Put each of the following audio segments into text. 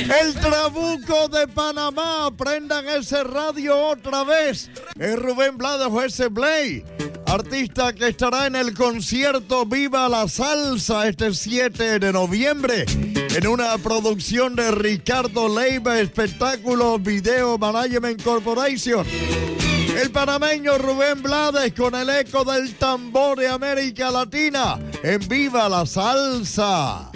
El Trabuco de Panamá, prendan ese radio otra vez. Es Rubén Blades, Juez Blay, artista que estará en el concierto Viva la Salsa este 7 de noviembre, en una producción de Ricardo Leiva Espectáculos Video Management Corporation. El panameño Rubén Blades con el eco del tambor de América Latina en Viva la Salsa.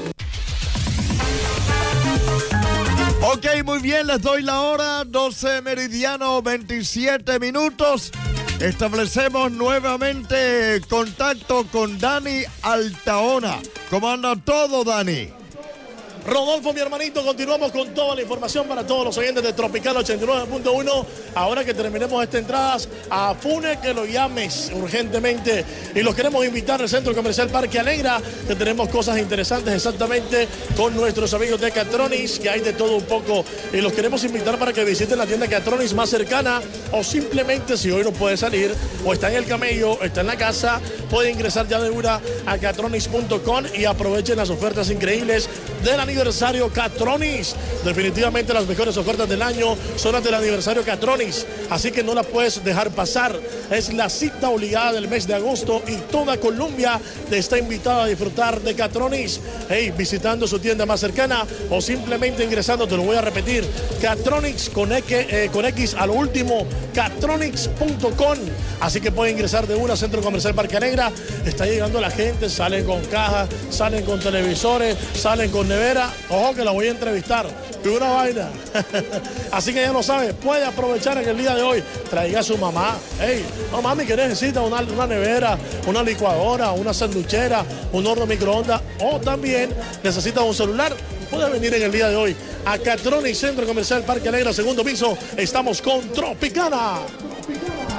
Ok, muy bien, les doy la hora, 12 meridiano, 27 minutos. Establecemos nuevamente contacto con Dani Altaona. ¿Cómo anda todo, Dani? Rodolfo, mi hermanito, continuamos con toda la información para todos los oyentes de Tropical 89.1. Ahora que terminemos estas entradas, a Fune que lo llames urgentemente. Y los queremos invitar al Centro Comercial Parque Alegra, que tenemos cosas interesantes exactamente con nuestros amigos de Catronics, que hay de todo un poco. Y los queremos invitar para que visiten la tienda Catronics más cercana, o simplemente si hoy no puede salir, o está en el camello, está en la casa, puede ingresar ya de una a catronics.com y aprovechen las ofertas increíbles del aniversario Catronics. Definitivamente las mejores ofertas del año son las del aniversario Catronics, así que no las puedes dejar pasar. Es la cita obligada del mes de agosto y toda Colombia te está invitada a disfrutar de Catronics. Hey, visitando su tienda más cercana o simplemente ingresando, te lo voy a repetir, Catronics con X a lo último, catronics.com. Así que pueden ingresar de una, Centro Comercial Parque Alegra. Está llegando la gente, salen con cajas, salen con televisores, salen con nevera. Ojo que la voy a entrevistar. Y una vaina. Así que ya lo sabe, puede aprovechar en el día de hoy. Traiga a su mamá. Hey, no mami, que necesita una nevera, una licuadora, una sanduchera, un horno microondas, o también necesita un celular. Puede venir en el día de hoy a Catronics, Centro Comercial Parque Alegra, segundo piso. Estamos con Tropicana.